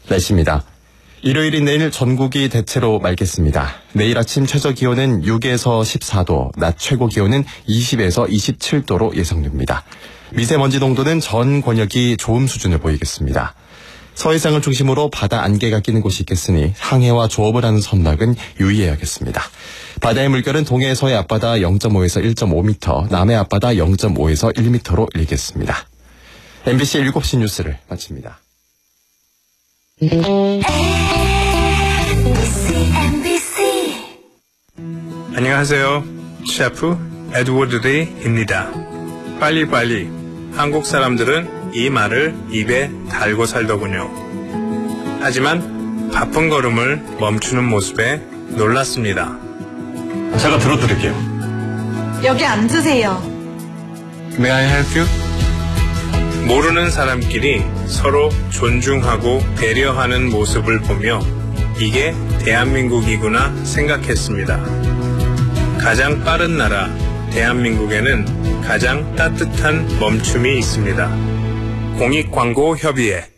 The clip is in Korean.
날씨입니다. 일요일인 내일 전국이 대체로 맑겠습니다. 내일 아침 최저 기온은 6에서 14도, 낮 최고 기온은 20에서 27도로 예상됩니다. 미세먼지 농도는 전 권역이 좋음 수준을 보이겠습니다. 서해상을 중심으로 바다 안개가 끼는 곳이 있겠으니 항해와 조업을 하는 선박은 유의해야겠습니다. 바다의 물결은 동해 서해 앞바다 0.5에서 1.5m, 남해 앞바다 0.5에서 1m로 일겠습니다. MBC 7시 뉴스를 마칩니다. 안녕하세요. 셰프 에드워드 데이입니다. 빨리빨리. 한국 사람들은 이 말을 입에 달고 살더군요. 하지만 바쁜 걸음을 멈추는 모습에 놀랐습니다. 제가 들어드릴게요. 여기 앉으세요. May I help you? 모르는 사람끼리 서로 존중하고 배려하는 모습을 보며 이게 대한민국이구나 생각했습니다. 가장 빠른 나라 대한민국에는 가장 따뜻한 멈춤이 있습니다. 공익광고협의회